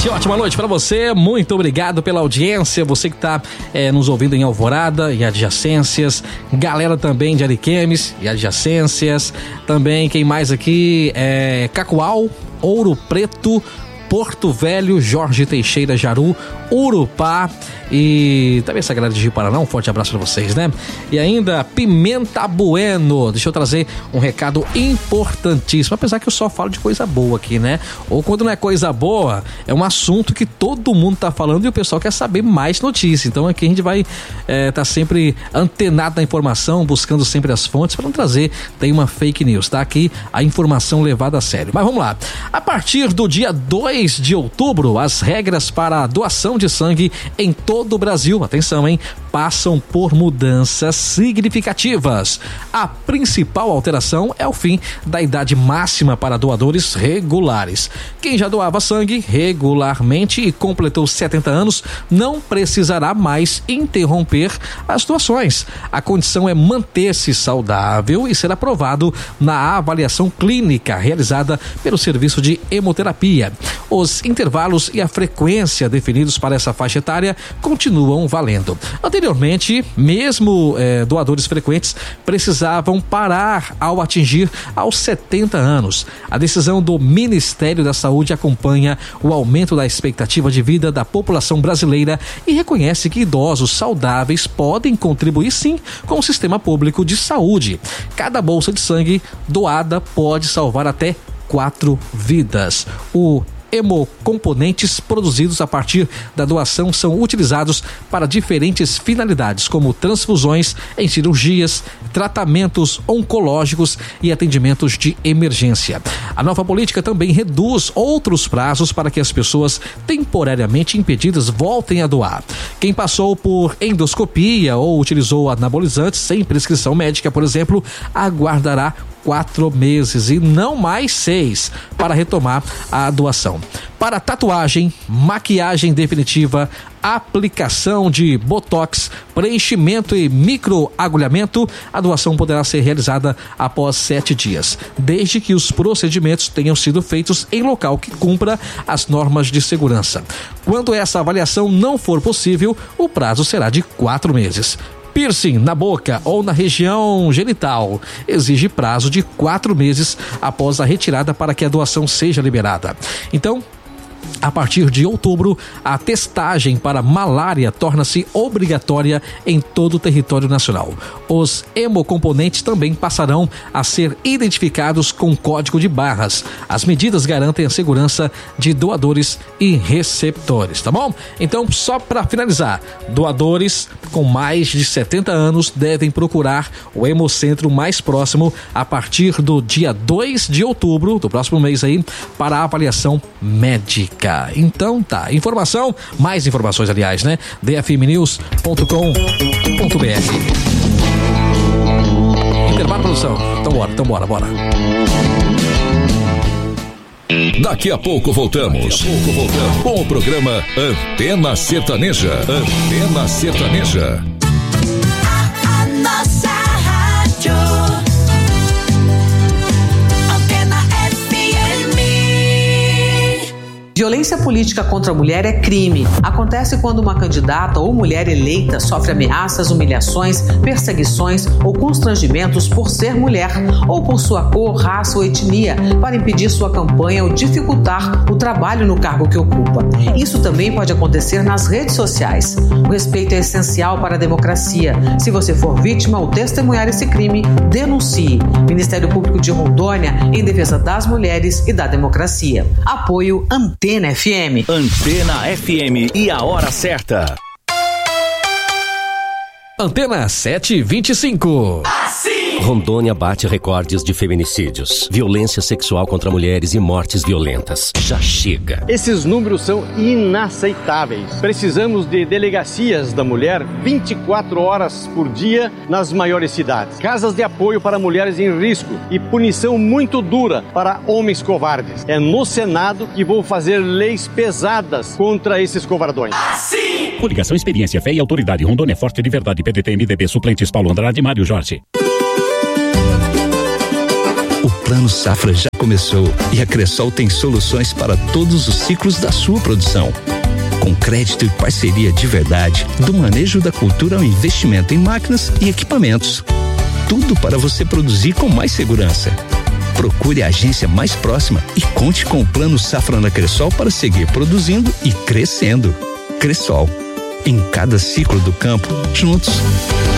noite, ótima noite para você, muito obrigado pela audiência, você que tá nos ouvindo em Alvorada e adjacências, galera também de Ariquemes e adjacências, também quem mais aqui Cacoal, Ouro Preto, Porto Velho, Jorge Teixeira, Jaru, Urupá e também essa galera de Ji-Paraná, um forte abraço pra vocês, né? E ainda Pimenta Bueno, deixa eu trazer um recado importantíssimo, apesar que eu só falo de coisa boa aqui, né? Ou quando não é coisa boa, é um assunto que todo mundo tá falando e o pessoal quer saber mais notícias, então aqui a gente vai tá sempre antenado na informação, buscando sempre as fontes para não trazer uma fake news, tá? Aqui a informação levada a sério. Mas vamos lá, a partir do dia 2 de outubro, as regras para a doação de sangue em todo o Brasil, atenção, hein, passam por mudanças significativas. A principal alteração é o fim da idade máxima para doadores regulares. Quem já doava sangue regularmente e completou 70 anos não precisará mais interromper as doações. A condição é manter-se saudável e ser aprovado na avaliação clínica realizada pelo serviço de hemoterapia. Os intervalos e a frequência definidos para essa faixa etária continuam valendo. Anteriormente, mesmo doadores frequentes precisavam parar ao atingir aos 70 anos. A decisão do Ministério da Saúde acompanha o aumento da expectativa de vida da população brasileira e reconhece que idosos saudáveis podem contribuir sim com o sistema público de saúde. Cada bolsa de sangue doada pode salvar até 4 vidas. O hemocomponentes produzidos a partir da doação são utilizados para diferentes finalidades, como transfusões em cirurgias, tratamentos oncológicos e atendimentos de emergência. A nova política também reduz outros prazos para que as pessoas temporariamente impedidas voltem a doar. Quem passou por endoscopia ou utilizou anabolizantes sem prescrição médica, por exemplo, aguardará 4 meses e não mais 6 para retomar a doação. Para tatuagem, maquiagem definitiva, aplicação de botox, preenchimento e microagulhamento, a doação poderá ser realizada após 7 dias, desde que os procedimentos tenham sido feitos em local que cumpra as normas de segurança. Quando essa avaliação não for possível, o prazo será de 4 meses. Piercing na boca ou na região genital exige prazo de 4 meses após a retirada para que a doação seja liberada. Então, a partir de outubro, a testagem para malária torna-se obrigatória em todo o território nacional. Os hemocomponentes também passarão a ser identificados com código de barras. As medidas garantem a segurança de doadores e receptores, tá bom? Então, só para finalizar, doadores com mais de 70 anos devem procurar o hemocentro mais próximo a partir do dia 2 de outubro, do próximo mês aí, para a avaliação médica. Então tá, mais informações aliás, né? dfmnews.com.br. Intervalo, produção. Então bora. Daqui a pouco voltamos. Com o programa Antena Sertaneja. Antena Sertaneja. A nossa rádio. Violência política contra a mulher é crime. Acontece quando uma candidata ou mulher eleita sofre ameaças, humilhações, perseguições ou constrangimentos por ser mulher ou por sua cor, raça ou etnia para impedir sua campanha ou dificultar o trabalho no cargo que ocupa. Isso também pode acontecer nas redes sociais. O respeito é essencial para a democracia. Se você for vítima ou testemunhar esse crime, denuncie. Ministério Público de Rondônia, em defesa das mulheres e da democracia. Apoio Antena FM. Antena FM e a hora certa. Antena 7h25. Rondônia bate recordes de feminicídios, violência sexual contra mulheres e mortes violentas. Já chega. Esses números são inaceitáveis. Precisamos de delegacias da mulher 24 horas por dia nas maiores cidades. Casas de apoio para mulheres em risco e punição muito dura para homens covardes. É no Senado que vou fazer leis pesadas contra esses covardões. Coligação Experiência, Fé e Autoridade. Rondônia Forte de Verdade. PDT, MDB, suplentes Paulo Andrade e Mário Jorge. O Plano Safra já começou e a Cressol tem soluções para todos os ciclos da sua produção. Com crédito e parceria de verdade, do manejo da cultura ao investimento em máquinas e equipamentos. Tudo para você produzir com mais segurança. Procure a agência mais próxima e conte com o Plano Safra na Cressol para seguir produzindo e crescendo. Cressol, em cada ciclo do campo, juntos.